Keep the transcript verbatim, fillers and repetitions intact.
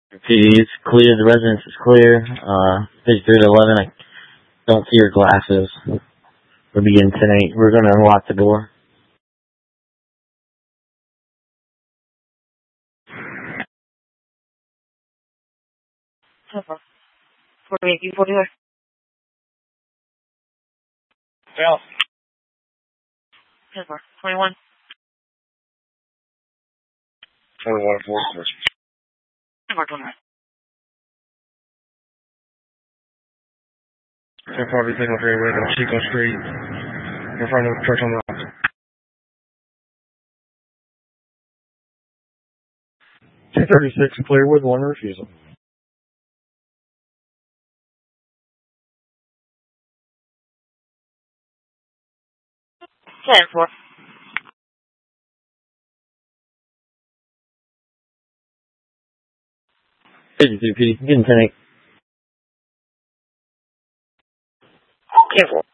P D is clear. The residence is clear. Uh, fifty-three to eleven. I don't see your glasses. We'll begin ten eight. We're going to unlock the door. forty-eight, forty-four. Yeah. twenty-one. twenty-one, forty-four. twenty-one. ten forty, Signal Freeway, on Chico Street, in front of the church on the right. two thirty-six, Clearwood, one refusal. ten four. fifty-three P D. Begin ten eight. ten four.